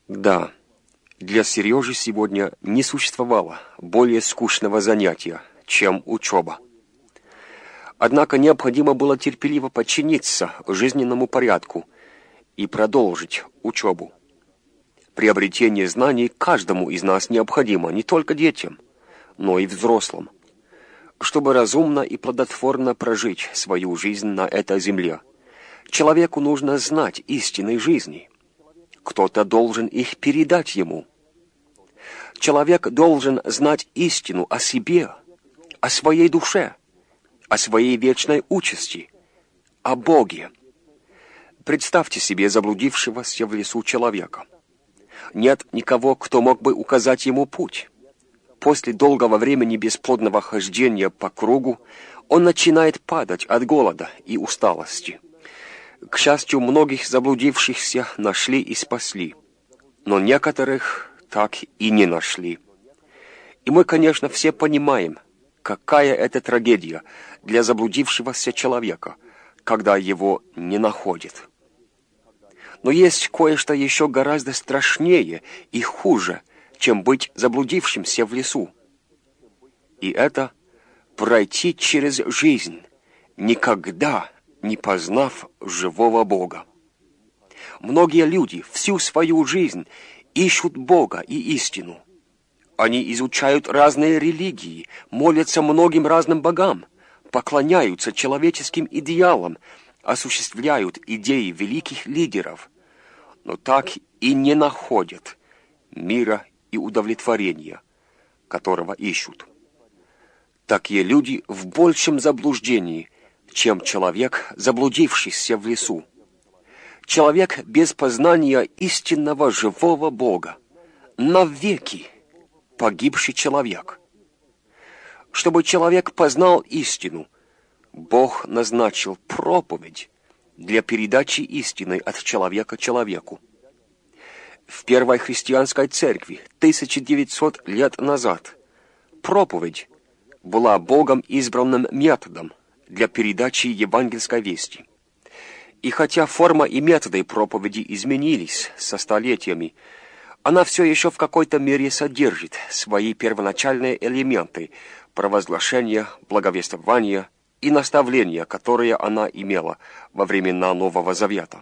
Да, для Сережи сегодня не существовало более скучного занятия, чем учеба. Однако необходимо было терпеливо подчиниться жизненному порядку и продолжить учебу. Приобретение знаний каждому из нас необходимо, не только детям, но и взрослым, чтобы разумно и плодотворно прожить свою жизнь на этой земле. Человеку нужно знать истины жизни. Кто-то должен их передать ему. Человек должен знать истину о себе, о своей душе, о своей вечной участи, о Боге. Представьте себе заблудившегося в лесу человека. Нет никого, кто мог бы указать ему путь. После долгого времени бесплодного хождения по кругу он начинает падать от голода и усталости. К счастью, многих заблудившихся нашли и спасли, но некоторых так и не нашли. И мы, конечно, все понимаем, какая это трагедия для заблудившегося человека, когда его не находят. Но есть кое-что еще гораздо страшнее и хуже, чем быть заблудившимся в лесу. И это пройти через жизнь, никогда не познав живого Бога. Многие люди всю свою жизнь ищут Бога и истину. Они изучают разные религии, молятся многим разным богам, поклоняются человеческим идеалам, осуществляют идеи великих лидеров, но так и не находят мира и удовлетворения, которого ищут. Такие люди в большем заблуждении, чем человек, заблудившийся в лесу. Человек без познания истинного живого Бога, навеки погибший человек. Чтобы человек познал истину, Бог назначил проповедь для передачи истины от человека человеку. В первой христианской церкви 1900 лет назад проповедь была Богом избранным методом для передачи евангельской вести. И хотя форма и методы проповеди изменились со столетиями, она все еще в какой-то мере содержит свои первоначальные элементы провозглашения, благовествования и наставления, которые она имела во времена Нового Завета.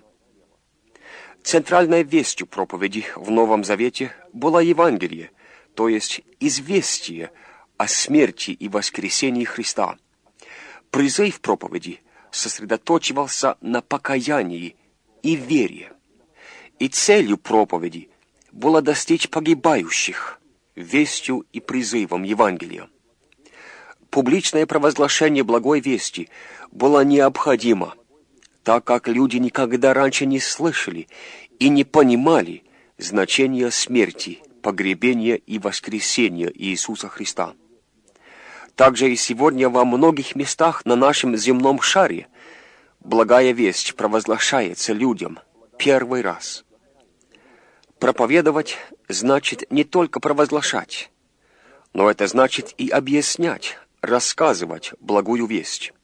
Центральной вестью проповеди в Новом Завете была Евангелие, то есть известие о смерти и воскресении Христа. Призыв проповеди сосредоточивался на покаянии и вере. И целью проповеди было достичь погибающих вестью и призывом Евангелия. Публичное провозглашение благой вести было необходимо, так как люди никогда раньше не слышали и не понимали значения смерти, погребения и воскресения Иисуса Христа. Также и сегодня во многих местах на нашем земном шаре благая весть провозглашается людям первый раз. Проповедовать значит не только провозглашать, но это значит и объяснять, рассказывать благую весть.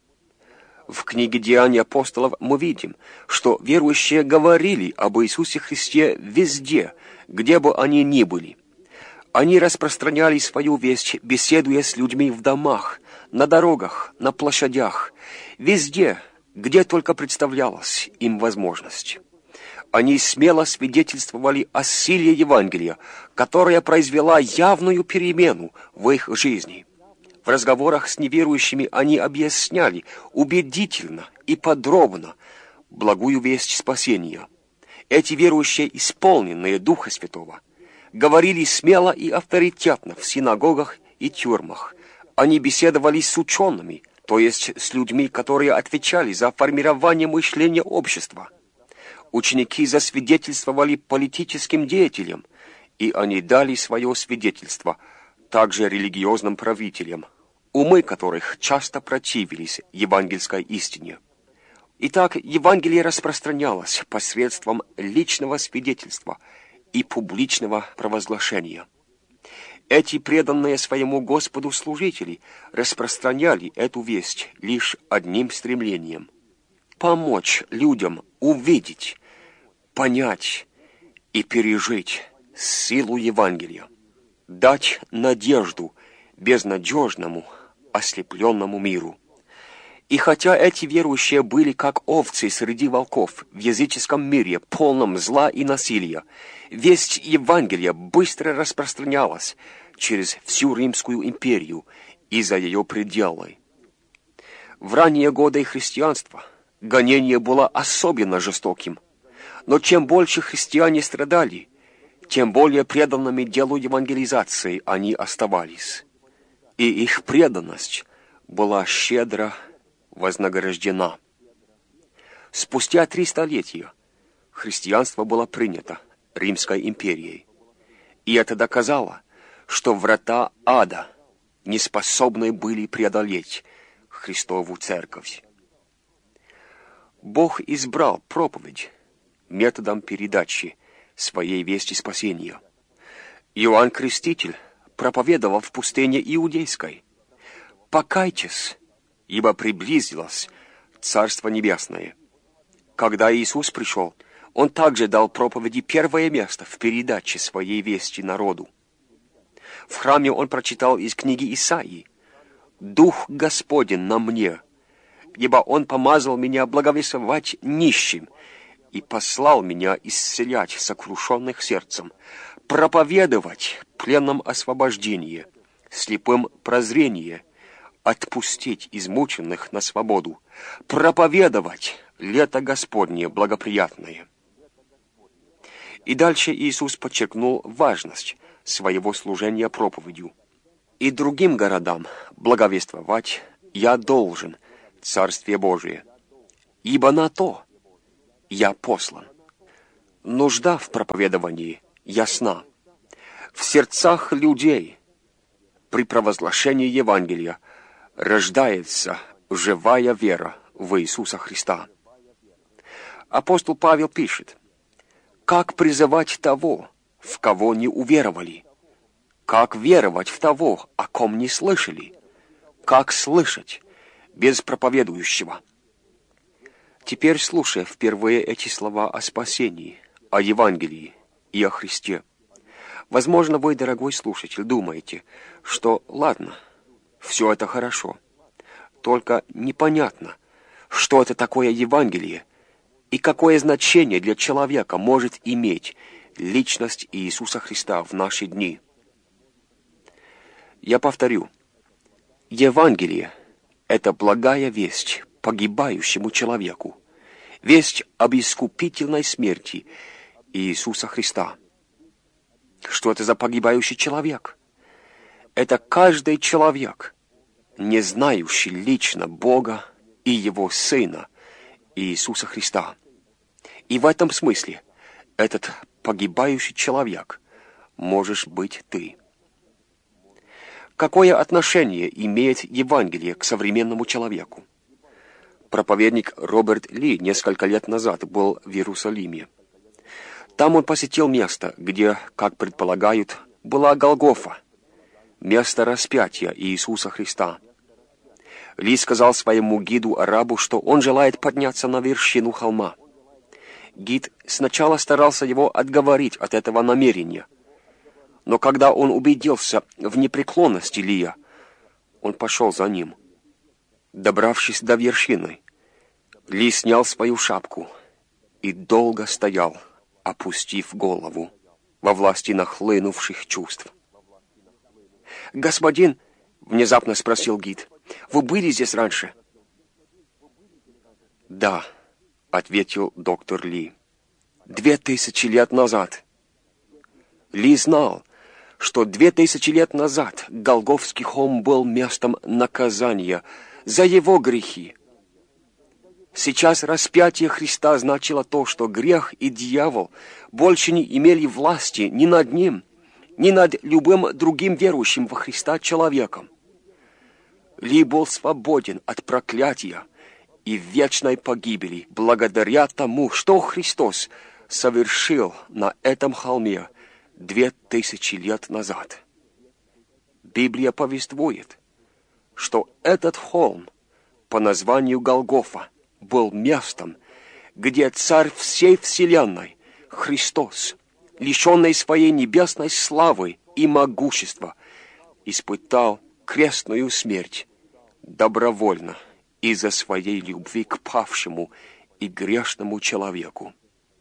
В книге «Деяния апостолов» мы видим, что верующие говорили об Иисусе Христе везде, где бы они ни были. Они распространяли свою весть, беседуя с людьми в домах, на дорогах, на площадях, везде, где только представлялась им возможность. Они смело свидетельствовали о силе Евангелия, которая произвела явную перемену в их жизни. В разговорах с неверующими они объясняли убедительно и подробно благую весть спасения. Эти верующие, исполненные Духа Святого, говорили смело и авторитетно в синагогах и тюрьмах. Они беседовали с учеными, то есть с людьми, которые отвечали за формирование мышления общества. Ученики засвидетельствовали политическим деятелям, и они дали свое свидетельство также религиозным правителям, умы которых часто противились евангельской истине. Итак, Евангелие распространялось посредством личного свидетельства и публичного провозглашения. Эти преданные своему Господу служители распространяли эту весть лишь одним стремлением – помочь людям увидеть, понять и пережить силу Евангелия, дать надежду безнадежному, ослепленному миру. И хотя эти верующие были как овцы среди волков в языческом мире, полном зла и насилия, весть Евангелия быстро распространялась через всю Римскую империю и за ее пределы. В ранние годы христианства гонение было особенно жестоким, но чем больше христиане страдали, тем более преданными делу евангелизации они оставались, и их преданность была щедро вознаграждена. Спустя 3 столетия христианство было принято Римской империей, и это доказало, что врата ада не способны были преодолеть Христову Церковь. Бог избрал проповедь методом передачи своей вести спасения. Иоанн Креститель проповедовал в пустыне Иудейской: «Покайтесь, ибо приблизилось Царство Небесное». Когда Иисус пришел, Он также дал проповеди первое место в передаче своей вести народу. В храме Он прочитал из книги Исаии: «Дух Господень на мне, ибо Он помазал меня благовествовать нищим и послал меня исцелять сокрушенных сердцем, проповедовать пленным освобождение, слепым прозрение, отпустить измученных на свободу, проповедовать лето Господне благоприятное». И дальше Иисус подчеркнул важность своего служения проповедью: «И другим городам благовествовать я должен Царствие Божие, ибо на то я послан». Нужда в проповедовании ясна. В сердцах людей при провозглашении Евангелия рождается живая вера в Иисуса Христа. Апостол Павел пишет: «Как призывать того, в кого не уверовали? Как веровать в того, о ком не слышали? Как слышать без проповедующего?» Теперь, слушая впервые эти слова о спасении, о Евангелии и о Христе, возможно, вы, дорогой слушатель, думаете, что ладно, все это хорошо, только непонятно, что это такое Евангелие и какое значение для человека может иметь личность Иисуса Христа в наши дни. Я повторю, Евангелие — это благая весть погибающему человеку, весть об искупительной смерти Иисуса Христа. Что это за погибающий человек? Это каждый человек, не знающий лично Бога и Его Сына Иисуса Христа. И в этом смысле этот погибающий человек можешь быть ты. Какое отношение имеет Евангелие к современному человеку? Проповедник Роберт Ли несколько лет назад был в Иерусалиме. Там он посетил место, где, как предполагают, была Голгофа, место распятия Иисуса Христа. Ли сказал своему гиду-арабу, что он желает подняться на вершину холма. Гид сначала старался его отговорить от этого намерения, но когда он убедился в непреклонности Лия, он пошел за ним. Добравшись до вершины, Ли снял свою шапку и долго стоял, опустив голову во власти нахлынувших чувств. «Господин», — внезапно спросил гид, — «вы были здесь раньше?» «Да», — ответил доктор Ли, — 2000 лет назад». Ли знал, что 2000 лет назад Голгофский холм был местом наказания за его грехи. Сейчас распятие Христа значило то, что грех и дьявол больше не имели власти ни над ним, ни над любым другим верующим во Христа человеком. Ли был свободен от проклятия и вечной погибели благодаря тому, что Христос совершил на этом холме 2000 лет назад. Библия повествует, что этот холм по названию Голгофа был местом, где Царь всей вселенной, Христос, лишенный своей небесной славы и могущества, испытал крестную смерть добровольно из-за своей любви к павшему и грешному человеку.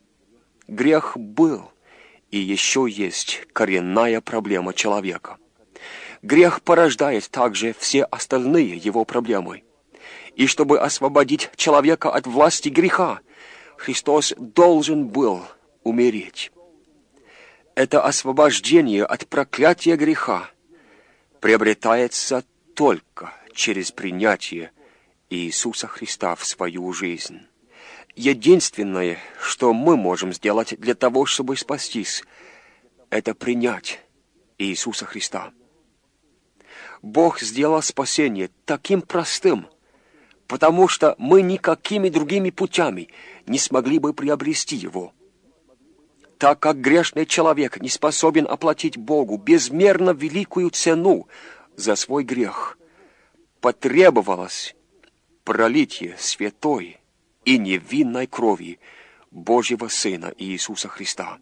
Грех был и еще есть коренная проблема человека. Грех порождает также все остальные его проблемы. И чтобы освободить человека от власти греха, Христос должен был умереть. Это освобождение от проклятия греха приобретается только через принятие Иисуса Христа в свою жизнь. Единственное, что мы можем сделать для того, чтобы спастись, это принять Иисуса Христа. Бог сделал спасение таким простым, потому что мы никакими другими путями не смогли бы приобрести его. Так как грешный человек не способен оплатить Богу безмерно великую цену за свой грех, потребовалось пролитие святой и невинной крови Божьего Сына Иисуса Христа.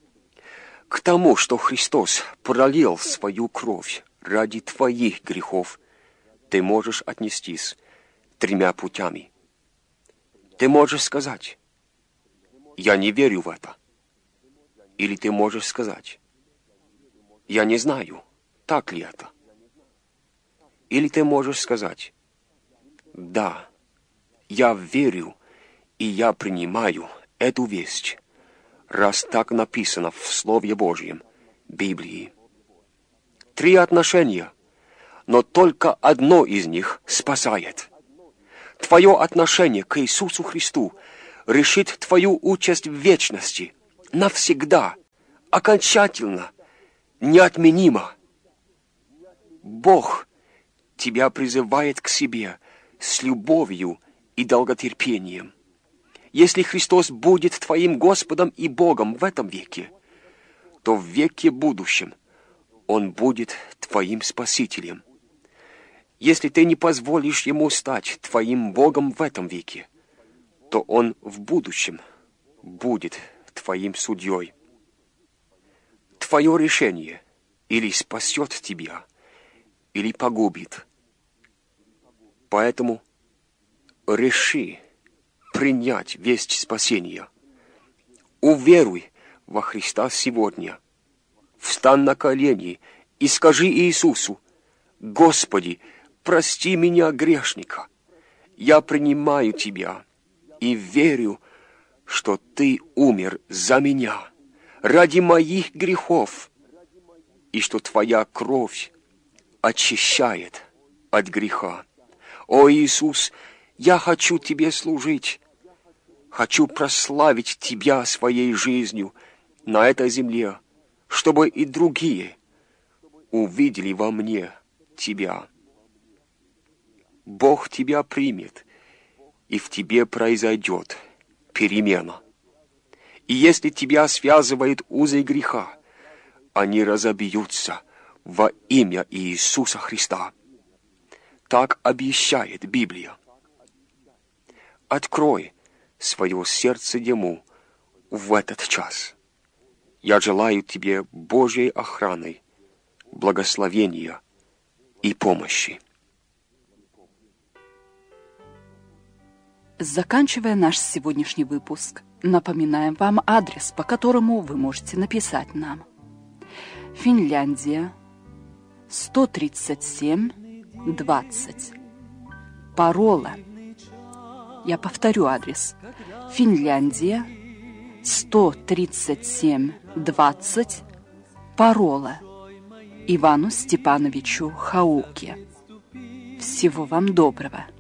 К тому, что Христос пролил свою кровь ради твоих грехов, ты можешь отнестись 3 путями. Ты можешь сказать: «Я не верю в это». Или ты можешь сказать: «Я не знаю, так ли это». Или ты можешь сказать: «Да, я верю, и я принимаю эту весть, раз так написано в Слове Божьем, Библии». 3 отношения, но только одно из них спасает. Твое отношение к Иисусу Христу решит твою участь в вечности, навсегда, окончательно, неотменимо. Бог тебя призывает к себе с любовью и долготерпением. Если Христос будет твоим Господом и Богом в этом веке, то в веке будущем Он будет твоим Спасителем. Если ты не позволишь Ему стать твоим Богом в этом веке, то Он в будущем будет твоим судьей. Твое решение или спасет тебя, или погубит. Поэтому реши принять весть спасения. Уверуй во Христа сегодня. Встань на колени и скажи Иисусу: «Господи, прости меня, грешника. Я принимаю Тебя и верю, что Ты умер за меня, ради моих грехов, и что Твоя кровь очищает от греха. О, Иисус, я хочу Тебе служить, хочу прославить Тебя своей жизнью на этой земле, чтобы и другие увидели во мне Тебя. Бог Тебя примет, и в Тебе произойдет перемена. И если тебя связывают узы греха, они разобьются во имя Иисуса Христа. Так обещает Библия. Открой свое сердце Ему в этот час. Я желаю тебе Божьей охраны, благословения и помощи. Заканчивая наш сегодняшний выпуск, напоминаем вам адрес, по которому вы можете написать нам. Финляндия, 137 20. Парола. Я повторю адрес. Финляндия, 137 20. Парола. Ивану Степановичу Хауке. Всего вам доброго.